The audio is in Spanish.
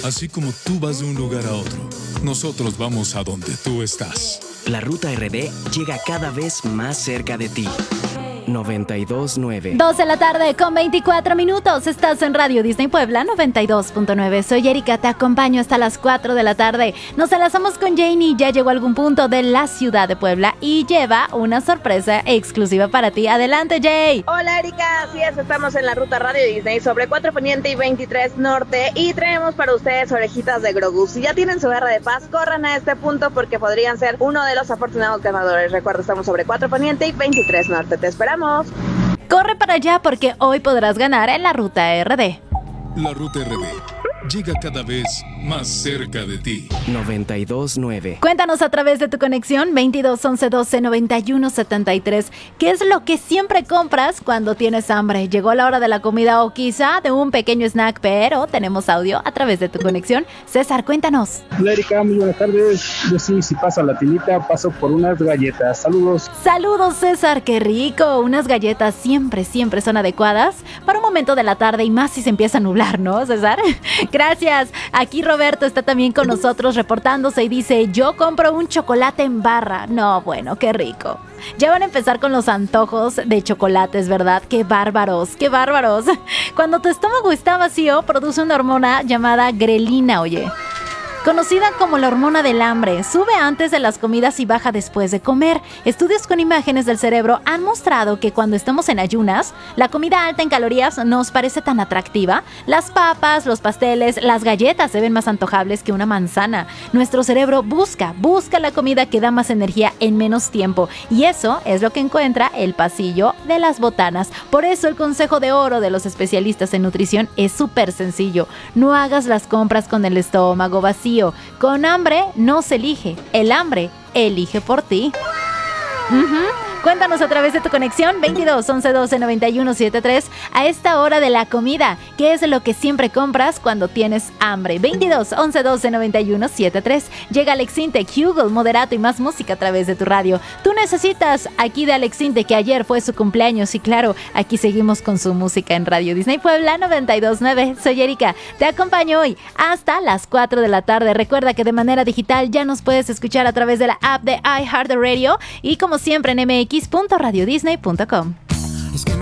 Así como tú vas de un lugar a otro, nosotros vamos a donde tú estás. La Ruta RD llega cada vez más cerca de ti. 92.9. 2 de la tarde con 24 minutos. Estás en Radio Disney Puebla 92.9. Soy Erika, te acompaño hasta las 4 de la tarde. Nos enlazamos con Janie. Ya llegó a algún punto de la ciudad de Puebla y lleva una sorpresa exclusiva para ti. Adelante, Jay. Hola, Erika. Así es, estamos en la ruta Radio Disney sobre 4 Poniente y 23 Norte y traemos para ustedes orejitas de Grogu. Si ya tienen su garra de paz, corran a este punto porque podrían ser uno de los afortunados ganadores. Recuerda, estamos sobre 4 Poniente y 23 Norte. Te esperamos. Corre para allá porque hoy podrás ganar en la Ruta RD. La Ruta RD llega cada vez más cerca de ti. 92.9. Cuéntanos a través de tu conexión 22 11 12 91 73. ¿Qué es lo que siempre compras cuando tienes hambre? Llegó la hora de la comida o quizá de un pequeño snack, pero tenemos audio a través de tu conexión. César, cuéntanos. Hola, Erika, muy buenas tardes. Yo sí, si paso a la tiendita, paso por unas galletas. Saludos. Saludos, César, qué rico. Unas galletas siempre son adecuadas para un momento de la tarde y más si se empieza a nublar, ¿no, César? Gracias. Aquí Roberto está también con nosotros reportándose y dice: yo compro un chocolate en barra. No, bueno, qué rico. Ya van a empezar con los antojos de chocolates, ¿verdad? ¡Qué bárbaros, qué bárbaros! Cuando tu estómago está vacío, produce una hormona llamada grelina, oye. Conocida como la hormona del hambre, sube antes de las comidas y baja después de comer. Estudios con imágenes del cerebro han mostrado que cuando estamos en ayunas, la comida alta en calorías nos parece tan atractiva. Las papas, los pasteles, las galletas se ven más antojables que una manzana. Nuestro cerebro busca la comida que da más energía en menos tiempo. Y eso es lo que encuentra el pasillo de las botanas. Por eso el consejo de oro de los especialistas en nutrición es súper sencillo. No hagas las compras con el estómago vacío. Con hambre no se elige, el hambre elige por ti. Cuéntanos a través de tu conexión 22 11 12 91 73 a esta hora de la comida. ¿Qué es lo que siempre compras cuando tienes hambre? 22 11 12 91 73. Llega Alex Intec, Hugo, Moderato y más música a través de tu radio. Tú necesitas aquí de Alex Intec, que ayer fue su cumpleaños y claro, aquí seguimos con su música en Radio Disney Puebla 92.9. Soy Erika, te acompaño hoy hasta las 4 de la tarde. Recuerda que de manera digital ya nos puedes escuchar a través de la app de iHeartRadio y como siempre en mx.radiodisney.com.